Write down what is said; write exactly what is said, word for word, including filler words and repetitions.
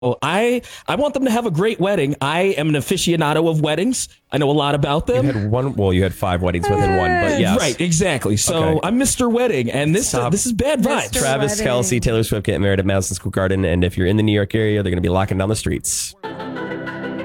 I I want them to have a great wedding. I am an aficionado of weddings. I know a lot about them. You had one. Well, you had five weddings within one, but yes, right, exactly. So Okay. I'm Mister Wedding, and this Stop. this is bad vibes. Mister Travis Wedding. Kelsey, Taylor Swift getting married at Madison Square Garden, and if you're in the New York area, they're going to be locking down the streets.